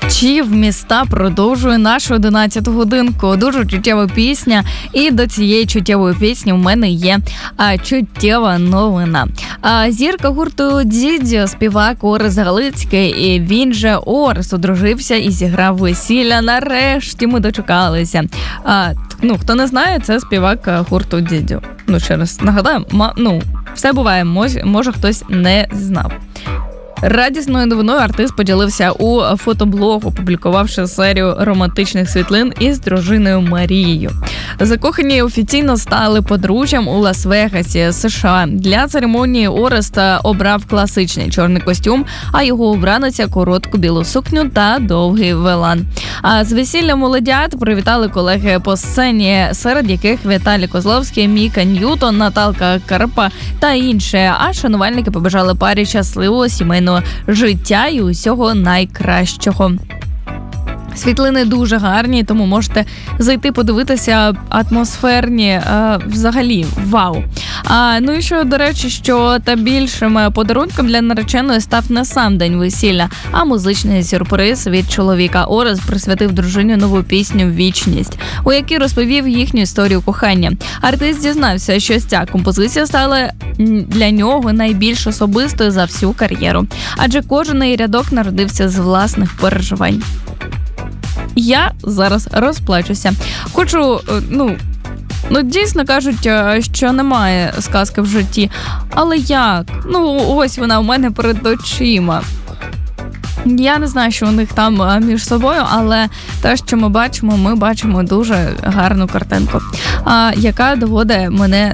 Чи в міста продовжує нашу 11 годинку. Дуже чуттєва пісня. І до цієї чуттєвої пісні в мене є чуттєва новина. Зірка гурту Дідьо, співак Орес Галицький, і він же Орес одружився і зіграв весілля. Нарешті ми дочекалися. Хто не знає, це співак гурту Дідьо. Ще раз нагадаю, все буває, може хтось не знав. Радісною новиною артист поділився у фотоблогу, опублікувавши серію романтичних світлин із дружиною Марією. Закохані офіційно стали подружжям у Лас-Вегасі, США. Для церемонії Орест обрав класичний чорний костюм, а його обраниця – коротку білу сукню та довгий велан. А з весіллям молодят привітали колеги по сцені, серед яких Віталій Козловський, Міка Ньютон, Наталка Карпа та інші. А шанувальники побажали парі щасливого сімейного життя і усього найкращого. Світлини дуже гарні, тому можете зайти подивитися, атмосферні, взагалі, вау. І що, до речі, що та більшим подарунком для нареченої став не сам день весілля, а музичний сюрприз від чоловіка. Орес присвятив дружині нову пісню «Вічність», у якій розповів їхню історію кохання. Артист дізнався, що ця композиція стала для нього найбільш особистою за всю кар'єру, адже кожен її рядок народився з власних переживань. Я зараз розплачуся. Хочу, дійсно кажуть, що немає сказки в житті. Але як? Ось вона у мене перед очима. Я не знаю, що у них там між собою, але те, що ми бачимо дуже гарну картинку, яка доводить мене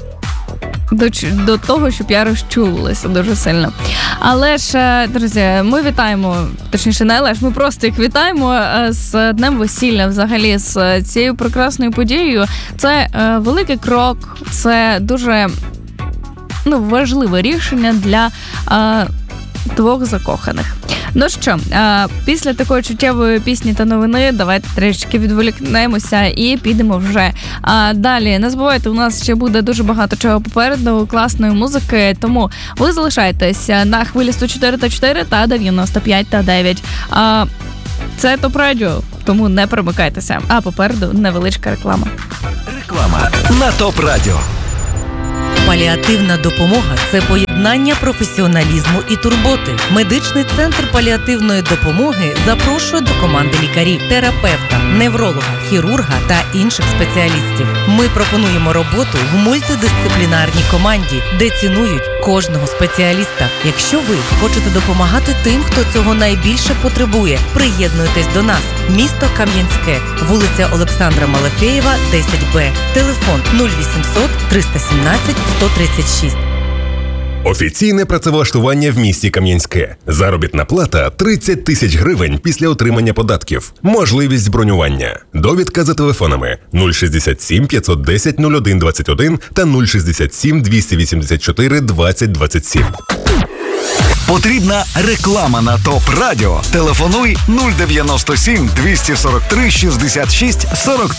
до того, щоб я розчулилася дуже сильно. Але ж, друзі, ми вітаємо, точніше не але ж, ми просто їх вітаємо з Днем весілля, взагалі, з цією прекрасною подією. Це великий крок, це дуже важливе рішення для двох закоханих. Після такої чуттєвої пісні та новини давайте трішки відволікнемося і підемо вже далі. Не забувайте, у нас ще буде дуже багато чого попереду, класної музики, тому ви залишайтеся на хвилі 104.4 та 95.9. Це ТОП Радіо, тому не перемикайтеся. А попереду невеличка реклама. Реклама на ТОП Радіо. Паліативна допомога – це поєднання професіоналізму і турботи. Медичний центр паліативної допомоги запрошує до команди лікарів, терапевта, невролога, хірурга та інших спеціалістів. Ми пропонуємо роботу в мультидисциплінарній команді, де цінують кожного спеціаліста. Якщо ви хочете допомагати тим, хто цього найбільше потребує, приєднуйтесь до нас. Місто Кам'янське, вулиця Олександра Малафєєва, 10Б. Телефон 0800 317 136. Офіційне працевлаштування в місті Кам'янське. Заробітна плата 30 тисяч гривень після отримання податків. Можливість бронювання. Довідка за телефонами 067 510 01 21 та 067 284 20 27. Потрібна реклама на ТОП Радіо. Телефонуй 097 243 66 43.